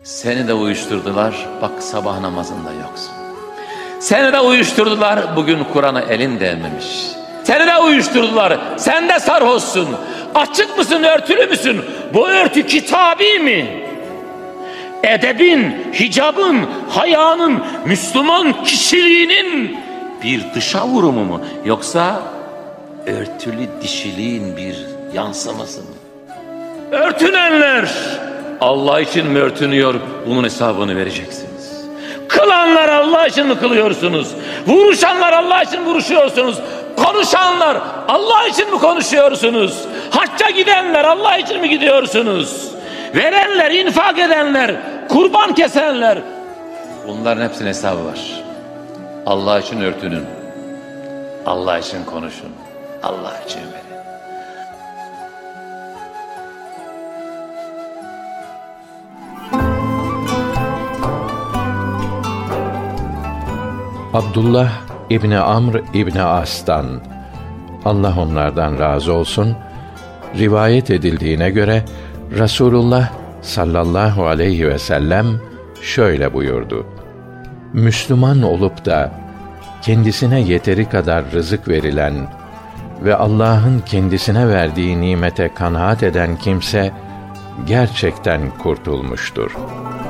Seni de uyuşturdular, bak sabah namazında yoksun. Seni de uyuşturdular, bugün Kur'an'a elin değmemiş. Seni de uyuşturdular, sen de sarhoşsun. Açık mısın, örtülü müsün? Bu örtü kitabi mi? Edebin, hicabın, hayanın, Müslüman kişiliğinin bir dışa vurumu mu? Yoksa örtülü dişiliğin bir yansıması mı? Örtünenler Allah için mi örtünüyor? Bunun hesabını vereceksiniz. Kılanlar Allah için mi kılıyorsunuz? Vuruşanlar Allah için vuruşuyorsunuz. Konuşanlar Allah için mi konuşuyorsunuz? Hacca gidenler Allah için mi gidiyorsunuz? Verenler, infak edenler, kurban kesenler, bunların hepsinin hesabı var. Allah için örtünün, Allah için konuşun, Allah için verin. Abdullah İbni Amr İbni As'tan, Allah onlardan razı olsun, rivayet edildiğine göre Resulullah sallallahu aleyhi ve sellem şöyle buyurdu: Müslüman olup da kendisine yeteri kadar rızık verilen ve Allah'ın kendisine verdiği nimete kanaat eden kimse gerçekten kurtulmuştur.